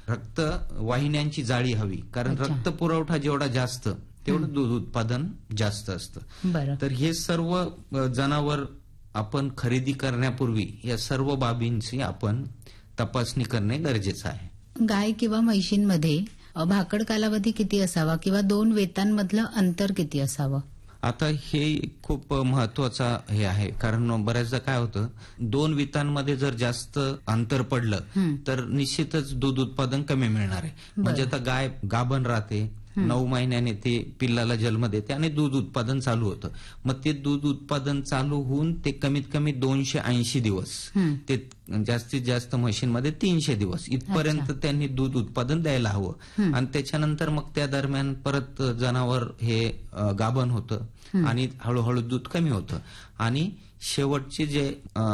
रक्त वाहिन्यांची जाळी हवी, कारण अच्छा. रक्त पुरवठा जेवढा जास्त तेवढं दूध उत्पादन जास्त असतं. बरं. तर हे सर्व जनावर आपण खरेदी करण्यापूर्वी या सर्व बाबींची आपण तपासणी करणे गरजेचं आहे. गाय किंवा म्हैशींमध्ये भाकड कालावधी किती असावा किंवा 2 वेतांमधलं अंतर किती असावं? आता हे खूप महत्वाचा हे आहे, कारण बऱ्याचदा काय होतं, 2 वितांमध्ये जर जास्त अंतर पडलं तर निश्चितच दूध उत्पादन कमी मिळणार आहे. म्हणजे आता गाय गाभण राहते, 9 महिन्याने ते पिल्लाला जन्म देते आणि दूध उत्पादन चालू होतं. मग ते दूध उत्पादन चालू होऊन ते कमीत कमी 280 दिवस, ते जास्तीत जास्त म्हशींमध्ये 300 दिवस इथपर्यंत त्यांनी दूध उत्पादन द्यायला हवं. आणि त्याच्यानंतर मग त्या दरम्यान परत जनावर हे गाभण होतं आणि हळूहळू दूध कमी होतं. आणि शेवटचे जे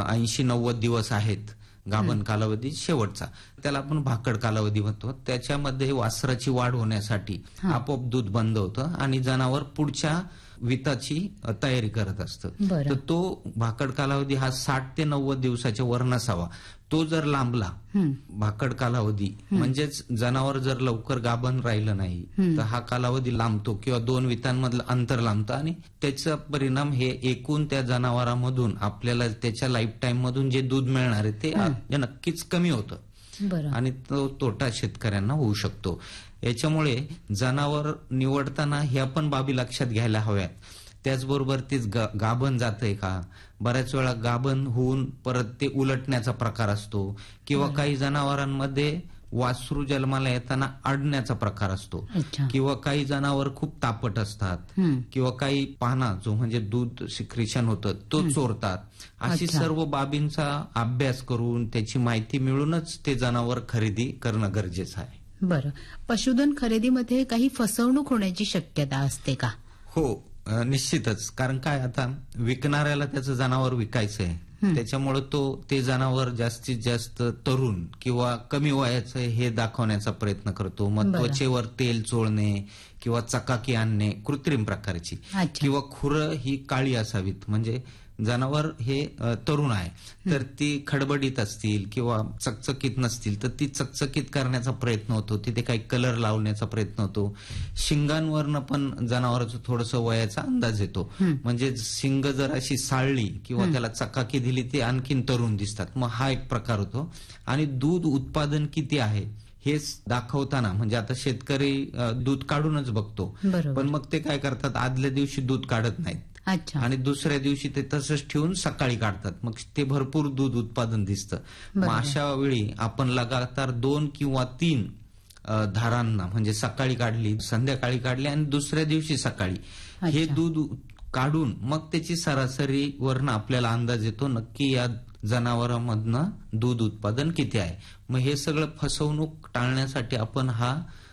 80-90 दिवस आहेत गाभण कालावधी शेवटचा, त्याला आपण भाकड कालावधी म्हणतो. त्याच्यामध्ये वासराची वाढ होण्यासाठी आपोआप दूध बंद होतं आणि जनावर पुढच्या विताची तयारी करत असतं. तर तो भाकड कालावधी हा 60 ते 90 दिवसाच्या वर नसावा. तो जर लांबला भाकड कालावधी, म्हणजेच जनावर जर लवकर गाभण राहिलं नाही तर हा कालावधी लांबतो किंवा 2 वितांमधलं अंतर लांबतं आणि त्याचा परिणाम हे एकूण त्या जनावरांमधून आपल्याला त्याच्या लाईफ टाईम मधून जे दूध मिळणार आहे ते नक्कीच कमी होतं आणि तो तोटा शेतकऱ्यांना होऊ शकतो. याच्यामुळे जनावर निवडताना ह्या पण बाबी लक्षात घ्यायला हव्यात. त्याचबरोबर तेच गाभण जातंय का, बऱ्याच वेळा गाभण होऊन परत ते उलटण्याचा प्रकार असतो किंवा काही जनावरांमध्ये वासरू जन्माला येताना अडण्याचा प्रकार असतो किंवा काही जनावर खूप तापट असतात किंवा काही पाना जो म्हणजे दूध सिक्रेशन होतं तो चोरतात. अशी सर्व बाबींचा अभ्यास करून त्याची माहिती मिळूनच ते जनावर खरेदी करणं गरजेचं आहे. बरं. पशुधन खरेदीमध्ये काही फसवणूक होण्याची शक्यता असते का? हो, निश्चितच. कारण काय, आता विकणाऱ्याला त्याचं जनावर विकायचं आहे, त्याच्यामुळे तो ते जनावर जास्तीत जास्त तरुण किंवा कमी वयाचं हे दाखवण्याचा प्रयत्न करतो. मग त्वचेवर तेल चोळणे किंवा चकाकी आणणे कृत्रिम प्रकारची, किंवा खुरं ही काळी असावीत. म्हणजे जनावर हे तरुण आहे तर ती खडबडीत असतील किंवा चकचकीत नसतील तर ती चकचकीत करण्याचा प्रयत्न होतो, तिथे काही कलर लावण्याचा प्रयत्न होतो. शिंगांवरनं पण जनावराचं थोडंसं वयाचा अंदाज येतो. म्हणजे शिंग जर अशी साळली किंवा त्याला चकाकी दिली ते आणखीन तरुण दिसतात. मग हा एक प्रकार होतो. आणि दूध उत्पादन किती आहे हे दाखवताना, म्हणजे आता शेतकरी दूध काढूनच बघतो, पण मग ते काय करतात, आदल्या दिवशी दूध काढत नाहीत आणि दुसऱ्या दिवशी ते तसंच ठेवून सकाळी काढतात. मग ते भरपूर दूध उत्पादन दिसतं. मग अशा वेळी आपण लगातार 2 किंवा 3 धारांना, म्हणजे सकाळी काढली, संध्याकाळी काढली आणि दुसऱ्या दिवशी सकाळी हे दूध काढून मग त्याची सरासरी वरनं आपल्याला अंदाज येतो नक्की या जनावरांमधनं दूध उत्पादन किती आहे. मग हे सगळं फसवणूक टाळण्यासाठी आपण हा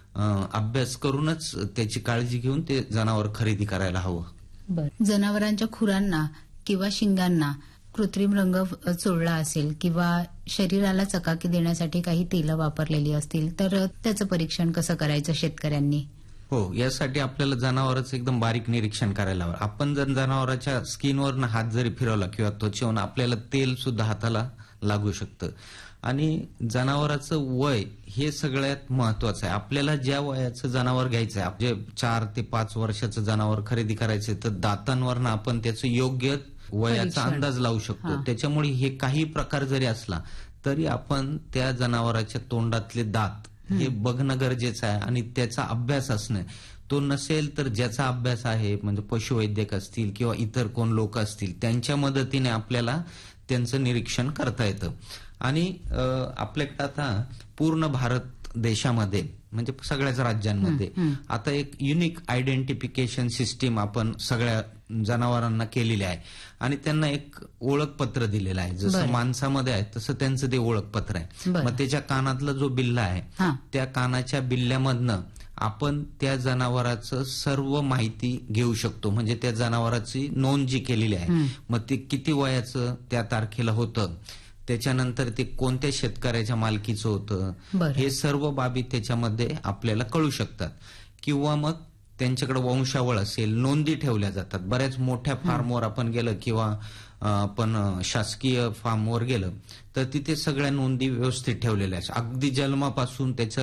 अभ्यास करूनच त्याची काळजी घेऊन ते जनावर खरेदी करायला हवं. जनावरांच्या खुरांना किंवा शिंगांना कृत्रिम रंग चोळला असेल किंवा शरीराला चकाकी देण्यासाठी काही तेलं वापरलेली असतील तर त्याचं परीक्षण कसं करायचं शेतकऱ्यांनी? हो, यासाठी आपल्याला जनावरांचं एकदम बारीक निरीक्षण करायला हवं. आपण जर जनावरांच्या स्किनवरनं हात जरी फिरवला किंवा त्वचेवरून आपल्याला तेल सुद्धा हाताला लागू शकतं. आणि जनावराचं वय हे सगळ्यात महत्वाचं आहे. आपल्याला ज्या वयाचं जनावर घ्यायचं आहे, म्हणजे 4 ते 5 वर्षाचं जनावर खरेदी करायचंय तर दातांवरनं आपण त्याचं योग्य वयाचा अंदाज लावू शकतो. त्याच्यामुळे हे काही प्रकार जरी असला तरी आपण त्या जनावराच्या तोंडातले दात हे बघणं गरजेचं आहे आणि त्याचा अभ्यास असणं. तो नसेल तर ज्याचा अभ्यास आहे, म्हणजे पशुवैद्यक असतील किंवा इतर कोण लोक असतील, त्यांच्या मदतीने आपल्याला त्यांचं निरीक्षण करता येतं. आणि आपल्याकडे आता पूर्ण भारत देशामध्ये, म्हणजे सगळ्याच राज्यांमध्ये आता एक युनिक आयडेंटिफिकेशन सिस्टीम आपण सगळ्या जनावरांना केलेली आहे आणि त्यांना एक ओळखपत्र दिलेलं आहे. जसं माणसामध्ये आहे तसं त्यांचं ते ओळखपत्र आहे. मग त्याच्या कानातला जो बिल्ला आहे त्या कानाच्या बिल्ल्यामधनं आपण त्या जनावराचं सर्व माहिती घेऊ शकतो. म्हणजे त्या जनावराची नोंद जी केलेली आहे, मग ते किती वयाचं त्या तारखेला होतं, त्याच्यानंतर ते कोणत्या शेतकऱ्याच्या मालकीचं होतं, हे सर्व बाबी त्याच्यामध्ये आपल्याला कळू शकतात. किंवा मग त्यांच्याकडे वंशावळ असेल, नोंदी ठेवल्या जातात. बऱ्याच मोठ्या फार्मवर आपण गेलं किंवा आपण शासकीय फार्मवर गेलं तर तिथे सगळ्या नोंदी व्यवस्थित ठेवलेल्या आहेत. अगदी जन्मापासून त्याचं